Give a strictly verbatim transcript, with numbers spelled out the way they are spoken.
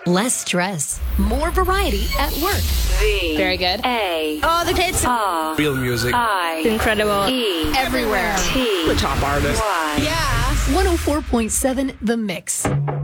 Less stress. More variety at work. V. Very good. A. Oh, the hits. R. Real music. I. Incredible. E. Everywhere. T. The top artist. Y. Yeah. one oh four point seven The Mix.